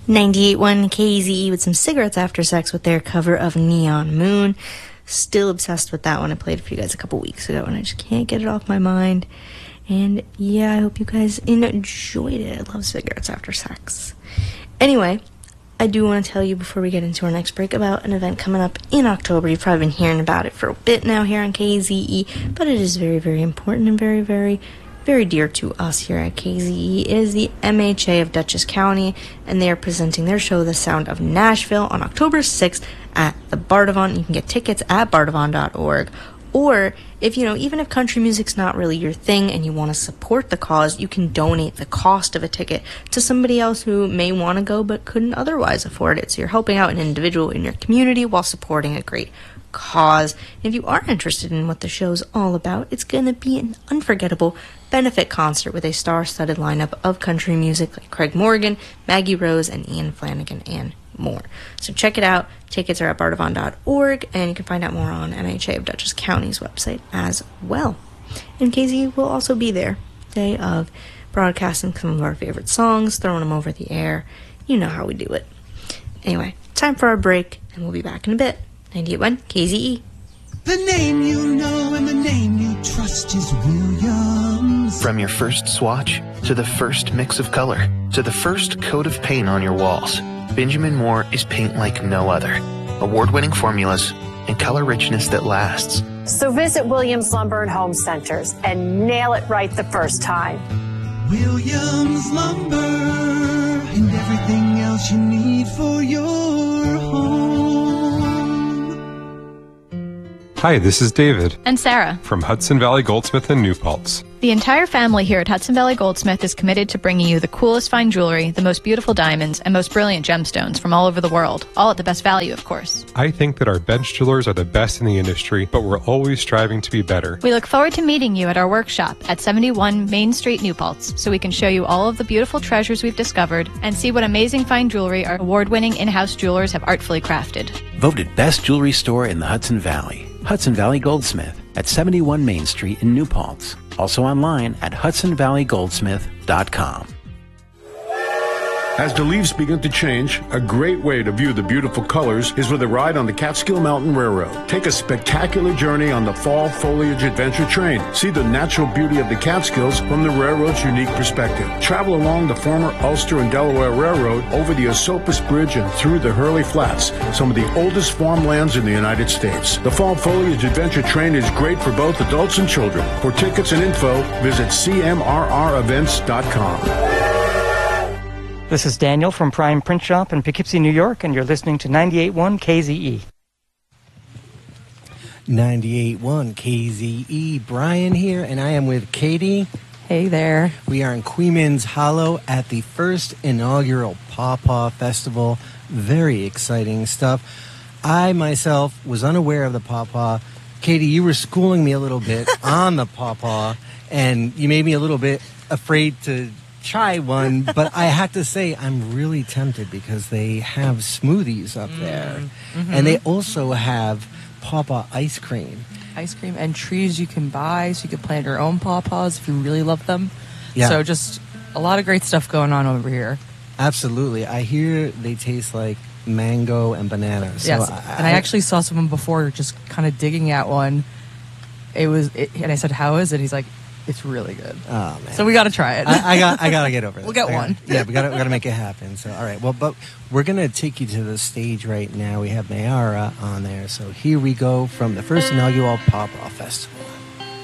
98.1 KZE with some Cigarettes After Sex with their cover of Neon Moon. Still obsessed with that one. I played it for you guys a couple weeks ago and I just can't get it off my mind. And yeah, I hope you guys enjoyed it. I love Cigarettes After Sex. Anyway, I do want to tell you before we get into our next break about an event coming up in October. You've probably been hearing about it for a bit now here on KZE, but it is very, very important and very, very dear to us here at KZE. It is the MHA of Dutchess County, and they are presenting their show, The Sound of Nashville, on October 6th at the Bardavon. You can get tickets at bardavon.org. Or, if even if country music's not really your thing and you want to support the cause, you can donate the cost of a ticket to somebody else who may want to go but couldn't otherwise afford it. So you're helping out an individual in your community while supporting a great cause. If you are interested in what the show's all about, it's going to be an unforgettable benefit concert with a star-studded lineup of country music like Craig Morgan, Maggie Rose, and Ian Flanagan, and more. So check it out. Tickets are at bardavon.org, and you can find out more on MHA of Dutchess County's website as well. And KZ will also be there, day of broadcasting some of our favorite songs, throwing them over the air. You know how we do it. Anyway, time for our break, and we'll be back in a bit. 98.1 KZE. The name you know and the name you trust is Williams. From your first swatch, to the first mix of color, to the first coat of paint on your walls, Benjamin Moore is paint like no other. Award-winning formulas and color richness that lasts. So visit Williams Lumber and Home Centers and nail it right the first time. Williams Lumber and everything else you need for your home. Hi, this is David. And Sarah. From Hudson Valley Goldsmith in New Paltz. The entire family here at Hudson Valley Goldsmith is committed to bringing you the coolest fine jewelry, the most beautiful diamonds, and most brilliant gemstones from all over the world, all at the best value, of course. I think that our bench jewelers are the best in the industry, but we're always striving to be better. We look forward to meeting you at our workshop at 71 Main Street, New Paltz, so we can show you all of the beautiful treasures we've discovered and see what amazing fine jewelry our award-winning in-house jewelers have artfully crafted. Voted best jewelry store in the Hudson Valley. Hudson Valley Goldsmith at 71 Main Street in New Paltz. Also online at hudsonvalleygoldsmith.com. As the leaves begin to change, a great way to view the beautiful colors is with a ride on the Catskill Mountain Railroad. Take a spectacular journey on the Fall Foliage Adventure Train. See the natural beauty of the Catskills from the railroad's unique perspective. Travel along the former Ulster and Delaware Railroad over the Esopus Bridge and through the Hurley Flats, some of the oldest farmlands in the United States. The Fall Foliage Adventure Train is great for both adults and children. For tickets and info, visit cmrrevents.com. This is Daniel from Prime Print Shop in Poughkeepsie, New York, and you're listening to 98.1 KZE. 98.1 KZE. Brian here, and I am with Katie. Hey there. We are in Queens Hollow at the first inaugural Pawpaw Festival. Very exciting stuff. I, myself, was unaware of the Pawpaw. Katie, you were schooling me a little bit on the Pawpaw, and you made me a little bit afraid to try one, but I have to say I'm really tempted because they have smoothies up there, and they also have pawpaw ice cream And trees you can buy, so you can plant your own pawpaws if you really love them. Yeah. So just a lot of great stuff going on over here. Absolutely. I hear they taste like mango and banana. So yes, and I actually saw someone before just kind of digging at one. And I said, "How is it?" He's like, "It's really good." Oh man! So we got to try it. I got to get over it. We'll get one. Yeah, we got to make it happen. So all right, well, but we're gonna take you to the stage right now. We have Mayara on there. So here we go from the first inaugural Pawpaw Festival.